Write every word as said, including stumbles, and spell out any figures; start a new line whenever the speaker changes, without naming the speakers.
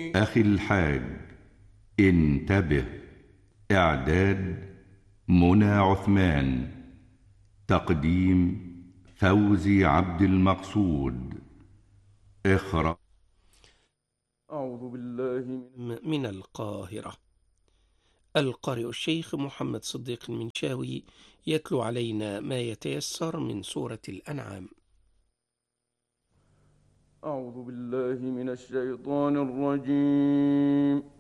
أخي الحاج انتبه. إعداد منى عثمان. تقديم فوزي عبد المقصود. إخراج
أعوذ بالله
من, من القاهرة. القارئ الشيخ محمد صديق المنشاوي يتلو علينا ما يتيسر من سورة الأنعام.
أعوذ بالله من الشيطان الرجيم.